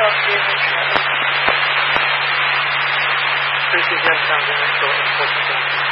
of the image. This again comes in so important.